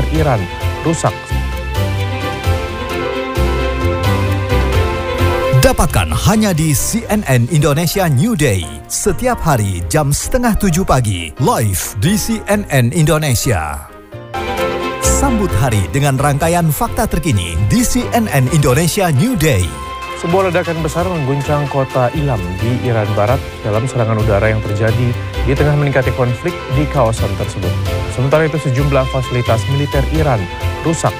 militer Iran rusak. Dapatkan hanya di CNN Indonesia New Day. Setiap hari jam 6:30 pagi, live di CNN Indonesia. Sambut hari dengan rangkaian fakta terkini di CNN Indonesia New Day. Sebuah ledakan besar mengguncang kota Ilam di Iran Barat dalam serangan udara yang terjadi di tengah meningkatnya konflik di kawasan tersebut. Sementara itu sejumlah fasilitas militer Iran rusak.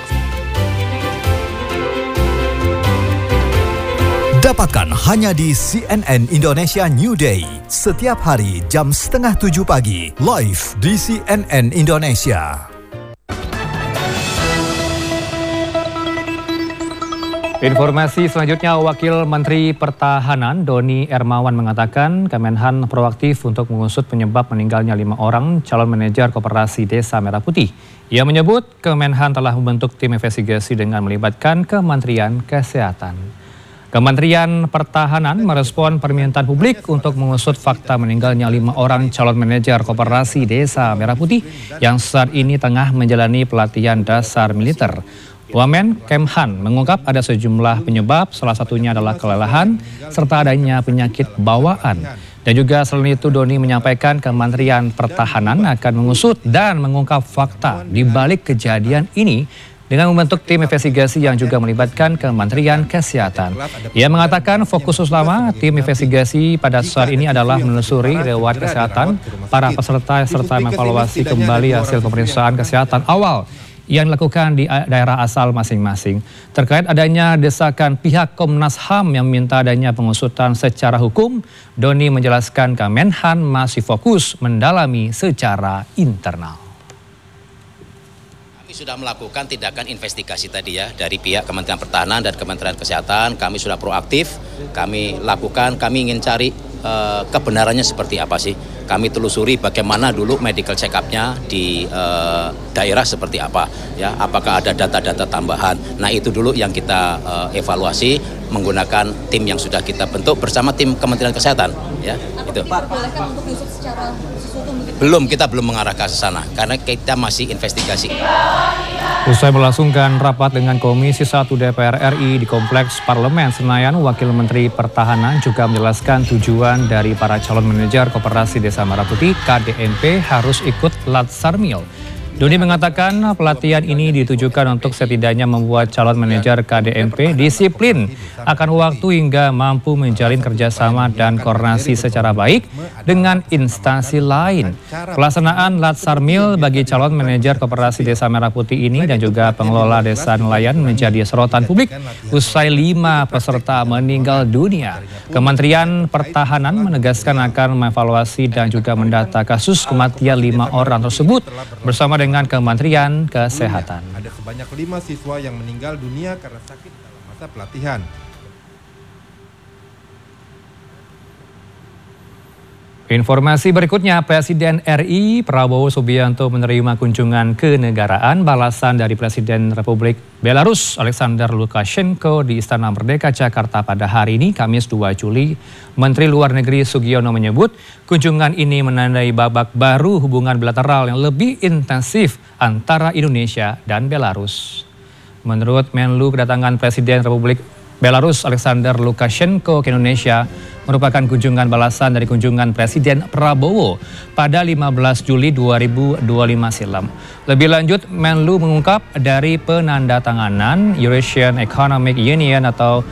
Dapatkan hanya di CNN Indonesia New Day. Setiap hari jam 6:30 pagi, live di CNN Indonesia. Informasi selanjutnya, Wakil Menteri Pertahanan Doni Hermawan mengatakan Kemenhan proaktif untuk mengusut penyebab meninggalnya 5 orang calon manajer koperasi Desa Merah Putih. Ia menyebut Kemenhan telah membentuk tim investigasi dengan melibatkan Kementerian Kesehatan. Kementerian Pertahanan merespon permintaan publik untuk mengusut fakta meninggalnya 5 orang calon manajer koperasi Desa Merah Putih yang saat ini tengah menjalani pelatihan dasar militer. Wamen Kemhan mengungkap ada sejumlah penyebab, salah satunya adalah kelelahan serta adanya penyakit bawaan. Dan juga selain itu Doni menyampaikan Kementerian Pertahanan akan mengusut dan mengungkap fakta di balik kejadian ini dengan membentuk tim investigasi yang juga melibatkan Kementerian Kesehatan. Ia mengatakan fokus utama tim investigasi pada saat ini adalah menelusuri riwayat kesehatan para peserta serta mengevaluasi kembali hasil pemeriksaan kesehatan awal yang dilakukan di daerah asal masing-masing. Terkait adanya desakan pihak Komnas HAM yang meminta adanya pengusutan secara hukum, Doni menjelaskan Kemenhan masih fokus mendalami secara internal. Kami sudah melakukan tindakan investigasi tadi ya dari pihak Kementerian Pertahanan dan Kementerian Kesehatan. Kami sudah proaktif, kami lakukan, kami ingin cari kebenarannya seperti apa sih. Kami telusuri bagaimana dulu medical check-up-nya di daerah seperti apa, ya. Apakah ada data-data tambahan. Nah itu dulu yang kita evaluasi menggunakan tim yang sudah kita bentuk bersama tim Kementerian Kesehatan, ya. Itu. Bolehkah untuk diusut secara sesuatu mungkin? Belum, kita belum mengarah ke sana karena kita masih investigasi. Usai melangsungkan rapat dengan Komisi 1 DPR RI di Kompleks Parlemen Senayan, Wakil Menteri Pertahanan juga menjelaskan tujuan dari para calon manajer Koperasi Desa Merah Putih KDMP harus ikut Latsarmil. Doni mengatakan pelatihan ini ditujukan untuk setidaknya membuat calon manajer KDMP disiplin akan waktu hingga mampu menjalin kerjasama dan koordinasi secara baik dengan instansi lain. Pelaksanaan Latsarmil bagi calon manajer Koperasi Desa Merah Putih ini dan juga pengelola desa nelayan menjadi sorotan publik usai 5 peserta meninggal dunia. Kementerian Pertahanan menegaskan akan mengevaluasi dan juga mendata kasus kematian 5 orang tersebut bersama dengan Kementerian Kesehatan. Ada sebanyak 5 siswa yang meninggal dunia karena sakit dalam masa pelatihan. Informasi berikutnya, Presiden RI Prabowo Subianto menerima kunjungan kenegaraan balasan dari Presiden Republik Belarus Alexander Lukashenko di Istana Merdeka Jakarta pada hari ini, Kamis 2 Juli. Menteri Luar Negeri Sugiono menyebut kunjungan ini menandai babak baru hubungan bilateral yang lebih intensif antara Indonesia dan Belarus. Menurut Menlu, kedatangan Presiden Republik Belarus Alexander Lukashenko ke Indonesia merupakan kunjungan balasan dari kunjungan Presiden Prabowo pada 15 Juli 2025 silam. Lebih lanjut, Menlu mengungkap dari penandatanganan Eurasian Economic Union atau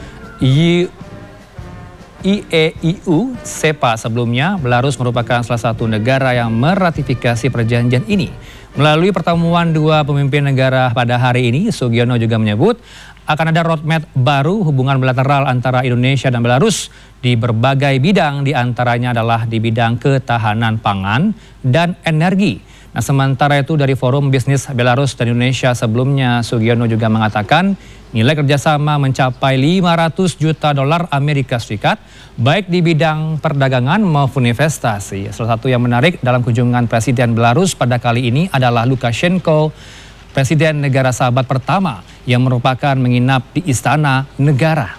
IEIU SEPA sebelumnya, Belarus merupakan salah satu negara yang meratifikasi perjanjian ini. Melalui pertemuan dua pemimpin negara pada hari ini, Sugiono juga menyebut akan ada roadmap baru hubungan bilateral antara Indonesia dan Belarus di berbagai bidang, diantaranya adalah di bidang ketahanan pangan dan energi. Nah, sementara itu dari Forum Bisnis Belarus dan Indonesia sebelumnya, Sugiono juga mengatakan nilai kerjasama mencapai 500 juta dolar Amerika Serikat, baik di bidang perdagangan maupun investasi. Salah satu yang menarik dalam kunjungan Presiden Belarus pada kali ini adalah Lukashenko, Presiden negara sahabat pertama yang merupakan menginap di Istana Negara.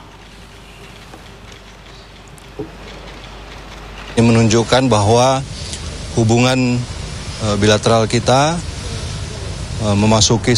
Ini menunjukkan bahwa hubungan bilateral kita memasuki